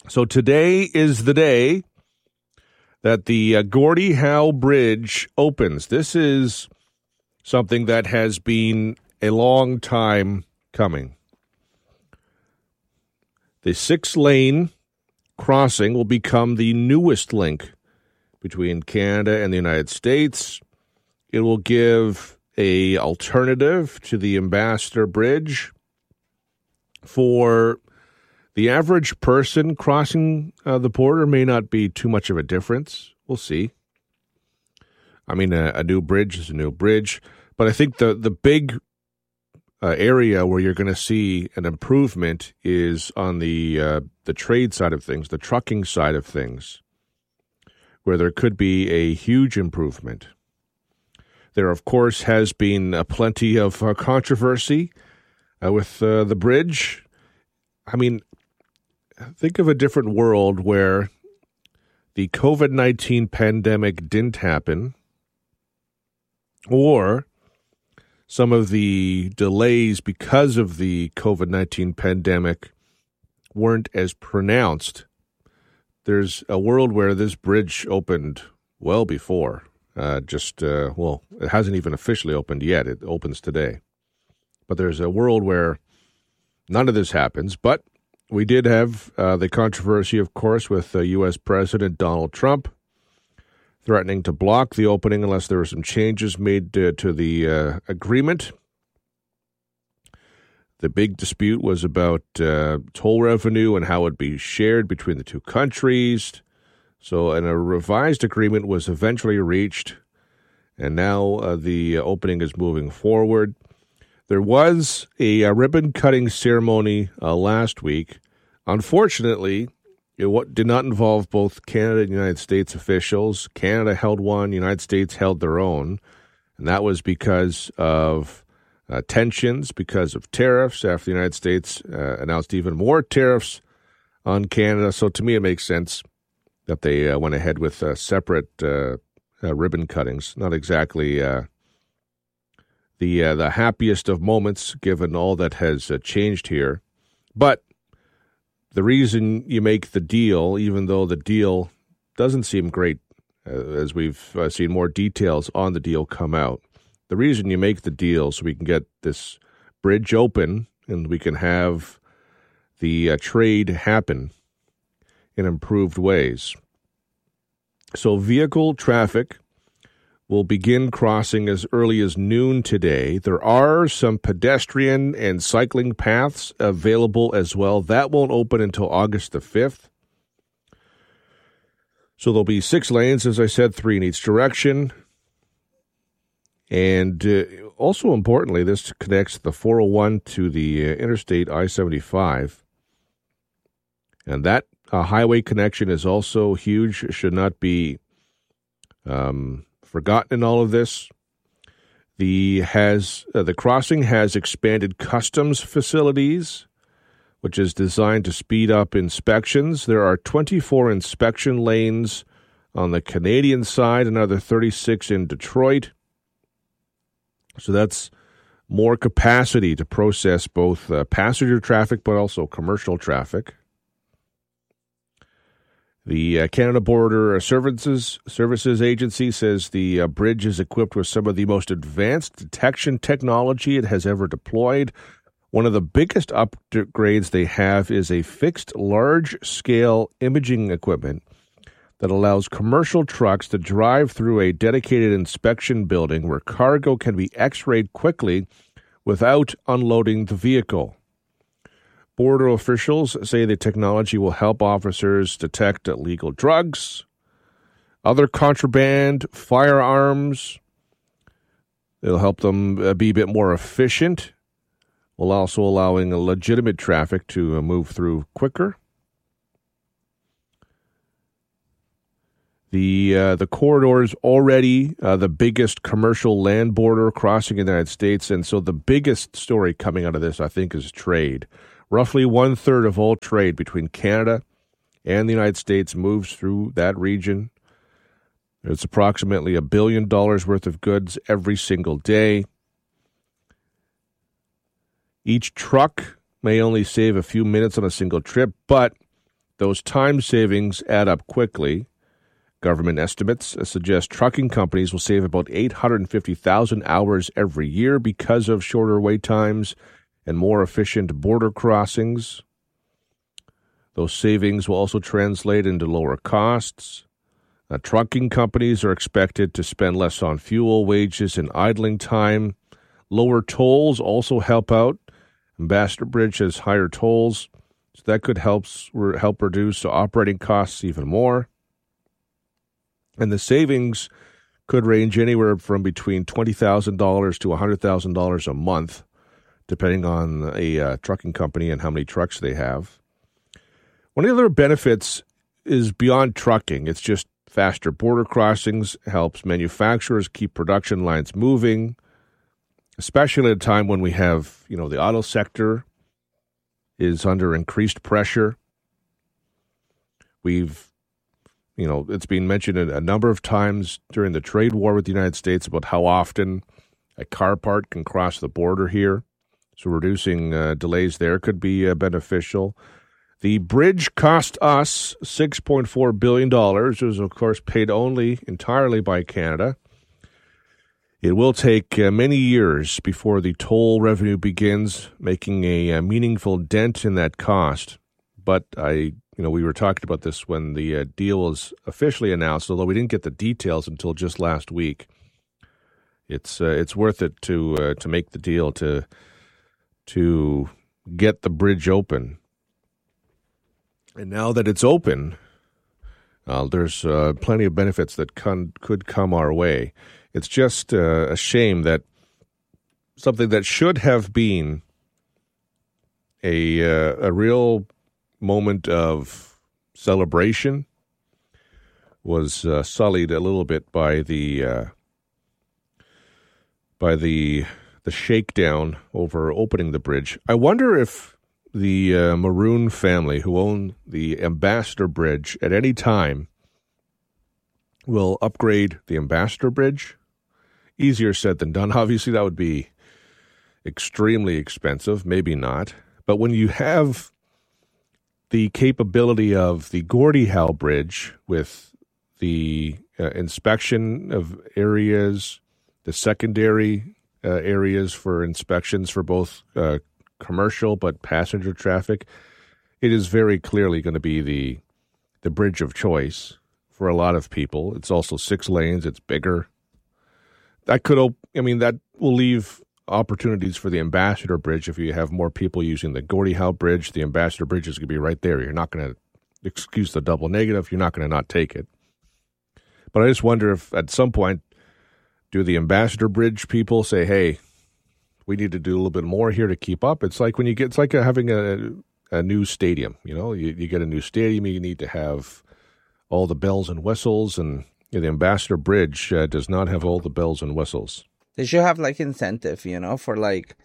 So today is the day that the Gordie Howe Bridge opens. This is something that has been a long time coming. The 6-lane crossing will become the newest link between Canada and the United States. It will give an alternative to the Ambassador Bridge for the average person. Crossing the border may not be too much of a difference. We'll see. I mean, a new bridge is a new bridge. But I think the big area where you're going to see an improvement is on the trade side of things, the trucking side of things, where there could be a huge improvement. There, of course, has been plenty of controversy with the bridge. I mean, think of a different world where the COVID-19 pandemic didn't happen, or some of the delays because of the COVID-19 pandemic weren't as pronounced. There's a world where this bridge opened well before. It hasn't even officially opened yet. It opens today. But there's a world where none of this happens. But we did have the controversy, of course, with U.S. President Donald Trump threatening to block the opening unless there were some changes made to the agreement. The big dispute was about toll revenue and how it would be shared between the two countries. So a revised agreement was eventually reached, and now the opening is moving forward. There was a ribbon-cutting ceremony last week. Unfortunately, it did not involve both Canada and United States officials. Canada held one, United States held their own, and that was because of tensions, because of tariffs, after the United States announced even more tariffs on Canada. So to me, it makes sense that they went ahead with separate ribbon cuttings. Not exactly the happiest of moments, given all that has changed here. But the reason you make the deal, even though the deal doesn't seem great, as we've seen more details on the deal come out, the reason you make the deal so we can get this bridge open and we can have the trade happen in improved ways. So vehicle traffic will begin crossing as early as noon today. There are some pedestrian and cycling paths available as well. That won't open until August the 5th. So there'll be 6 lanes, as I said, 3 in each direction. And also importantly, this connects the 401 to the Interstate I-75. And that highway connection is also huge, should not be forgotten in all of this. The crossing has expanded customs facilities, which is designed to speed up inspections. There are 24 inspection lanes on the Canadian side, another 36 in Detroit. So that's more capacity to process both passenger traffic but also commercial traffic. The Canada Border Services Agency says the bridge is equipped with some of the most advanced detection technology it has ever deployed. One of the biggest upgrades they have is a fixed large-scale imaging equipment that allows commercial trucks to drive through a dedicated inspection building where cargo can be x-rayed quickly without unloading the vehicle. Border officials say the technology will help officers detect illegal drugs, other contraband, firearms. It'll help them be a bit more efficient, while also allowing legitimate traffic to move through quicker. The corridor is already the biggest commercial land border crossing in the United States, and so the biggest story coming out of this, I think, is trade. Roughly 1/3 of all trade between Canada and the United States moves through that region. It's approximately $1 billion worth of goods every single day. Each truck may only save a few minutes on a single trip, but Those time savings add up quickly. Government estimates suggest trucking companies will save about 850,000 hours every year because of shorter wait times and more efficient border crossings. Those savings will also translate into lower costs. Trucking companies are expected to spend less on fuel, wages, and idling time. Lower tolls also help out. Ambassador Bridge has higher tolls, so that could help reduce operating costs even more. And the savings could range anywhere from between $20,000 to $100,000 a month, depending on a trucking company and how many trucks they have. One of the other benefits is beyond trucking. It's just faster border crossings, helps manufacturers keep production lines moving, especially at a time when we have, the auto sector is under increased pressure. It's been mentioned a number of times during the trade war with the United States about how often a car part can cross the border here. So reducing delays there could be beneficial. The bridge cost us $6.4 billion. It was, of course, paid entirely by Canada. It will take many years before the toll revenue begins making a meaningful dent in that cost. But we were talking about this when the deal was officially announced, although we didn't get the details until just last week. It's worth it to make the deal to get the bridge open. And now that it's open, there's plenty of benefits that could come our way. It's just a shame that something that should have been a real moment of celebration was sullied a little bit by the shakedown over opening the bridge. I wonder if the Maroon family, who own the Ambassador Bridge, at any time will upgrade the Ambassador Bridge. Easier said than done. Obviously, that would be extremely expensive. Maybe not. But when you have the capability of the Gordie Howe Bridge with the inspection of areas, the secondary areas for inspections for both commercial but passenger traffic, it is very clearly going to be the bridge of choice for a lot of people. It's also 6 lanes. It's bigger. That will leave opportunities for the Ambassador Bridge. If you have more people using the Gordie Howe Bridge, the Ambassador Bridge is going to be right there. You're not going to excuse the double negative. You're not going to not take it. But I just wonder if at some point, do the Ambassador Bridge people say, hey, we need to do a little bit more here to keep up? It's like having a new stadium. You get a new stadium, you need to have all the bells and whistles, and the Ambassador Bridge does not have all the bells and whistles. They should have incentive, for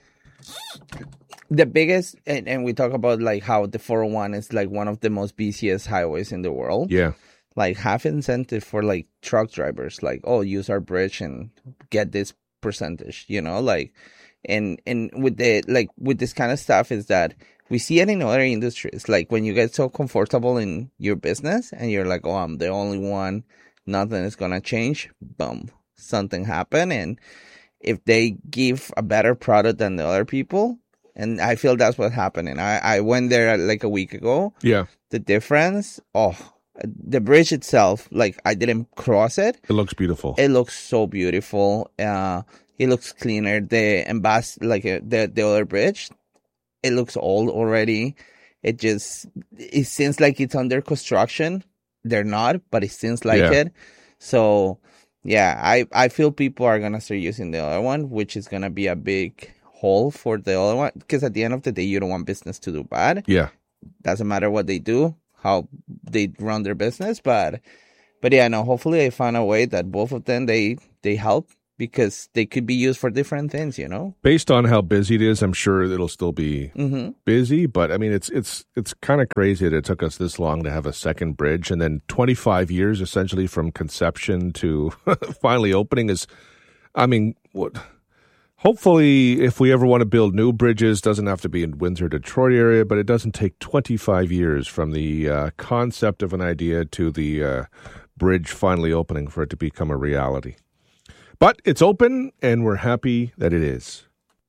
the biggest, and we talk about how the 401 is one of the most busiest highways in the world. Yeah. Have incentive for truck drivers, use our bridge and get this percentage, and with with this kind of stuff is that we see it in other industries. When you get so comfortable in your business and you're oh, I'm the only one, nothing is going to change. Boom, something happened. And if they give a better product than the other people, and I feel that's what's happening. I went there a week ago. Yeah. The difference, the bridge itself, I didn't cross it. It looks beautiful. It looks so beautiful. It looks cleaner. The the other bridge, it looks old already. It seems like it's under construction. They're not, but it seems like it. So, yeah, I feel people are going to start using the other one, which is going to be a big hole for the other one. Because at the end of the day, you don't want business to do bad. Yeah. Doesn't matter what they do, how they run their business. But yeah, no, hopefully I find a way that both of them, they help, because they could be used for different things, Based on how busy it is, I'm sure it'll still be busy. But, it's kind of crazy that it took us this long to have a second bridge. And then 25 years, essentially, from conception to finally opening is, Hopefully, if we ever want to build new bridges, doesn't have to be in Windsor, Detroit area, but it doesn't take 25 years from the concept of an idea to the bridge finally opening for it to become a reality. But it's open, and we're happy that it is.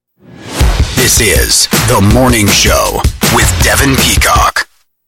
This is The Morning Show with Devin Peacock.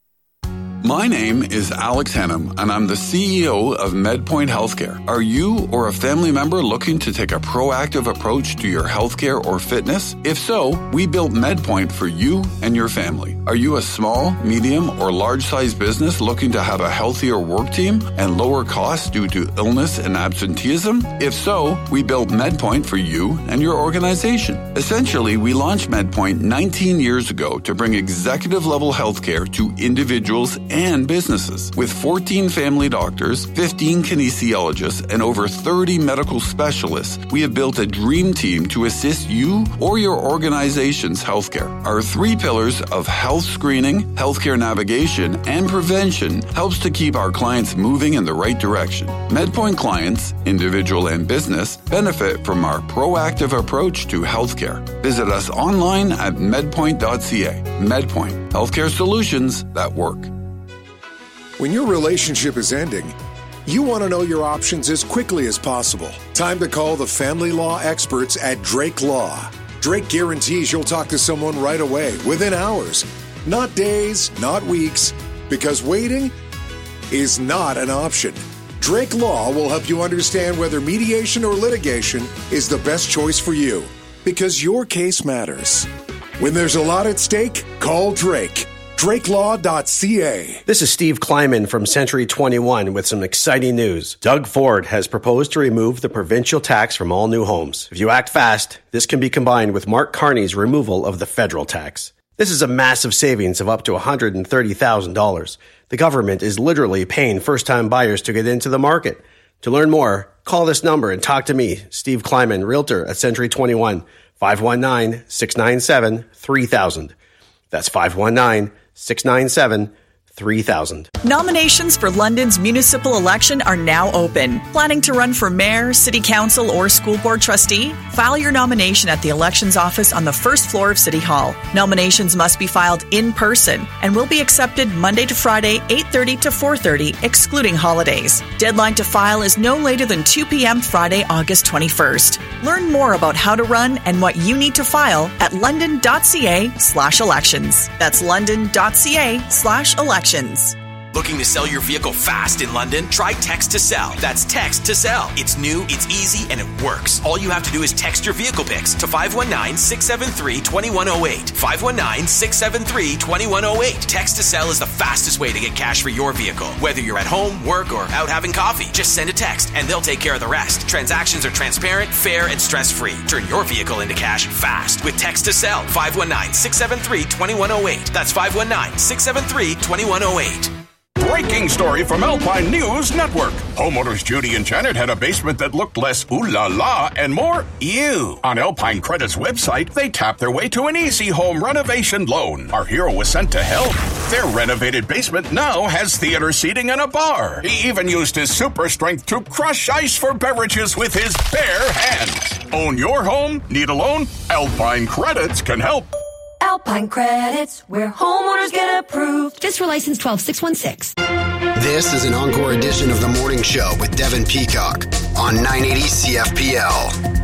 My name is Alex Hennum, and I'm the CEO of MedPoint Healthcare. Are you or a family member looking to take a proactive approach to your healthcare or fitness? If so, we built MedPoint for you and your family. Are you a small, medium, or large-sized business looking to have a healthier work team and lower costs due to illness and absenteeism? If so, we built MedPoint for you and your organization. Essentially, we launched MedPoint 19 years ago to bring executive-level healthcare to individuals and businesses. With 14 family doctors, 15 kinesiologists, and over 30 medical specialists, we have built a dream team to assist you or your organization's healthcare. Our 3 pillars of health screening, healthcare navigation, and prevention helps to keep our clients moving in the right direction. MedPoint clients, individual and business, benefit from our proactive approach to healthcare. Visit us online at medpoint.ca. MedPoint, healthcare solutions that work. When your relationship is ending, you want to know your options as quickly as possible. Time to call the family law experts at Drake Law. Drake guarantees you'll talk to someone right away, within hours. Not days, not weeks, because waiting is not an option. Drake Law will help you understand whether mediation or litigation is the best choice for you, because your case matters. When there's a lot at stake, call Drake. DrakeLaw.ca. This is Steve Kleiman from Century 21 with some exciting news. Doug Ford has proposed to remove the provincial tax from all new homes. If you act fast, this can be combined with Mark Carney's removal of the federal tax. This is a massive savings of up to $130,000. The government is literally paying first-time buyers to get into the market. To learn more, call this number and talk to me, Steve Kleiman, Realtor at Century 21, 519-697-3000. That's 519-697-3000. Nominations for London's municipal election are now open. Planning to run for mayor, city council, or school board trustee? File your nomination at the elections office on the first floor of City Hall. Nominations must be filed in person and will be accepted Monday to Friday, 8:30 to 4:30, excluding holidays. Deadline to file is no later than 2 p.m. Friday, August 21st. Learn more about how to run and what you need to file at london.ca/elections. That's london.ca/elections. Looking to sell your vehicle fast in London? Try Text to Sell. That's Text to Sell. It's new, it's easy, and it works. All you have to do is text your vehicle pics to 519-673-2108. 519-673-2108. Text to Sell is the fastest way to get cash for your vehicle. Whether you're at home, work, or out having coffee, just send a text and they'll take care of the rest. Transactions are transparent, fair, and stress-free. Turn your vehicle into cash fast with Text to Sell. 519-673-2108. That's 519-673-2108. Breaking story from Alpine News Network. Homeowners Judy and Janet had a basement that looked less ooh la la and more ew. On Alpine Credit's website, they tapped their way to an easy home renovation loan. Our hero was sent to help. Their renovated basement now has theater seating and a bar. He even used his super strength to crush ice for beverages with his bare hands. Own your home? Need a loan? Alpine Credits can help. Alpine Credits, where homeowners get approved. FSR license 12616. This is an encore edition of The Morning Show with Devin Peacock on 980 CFPL.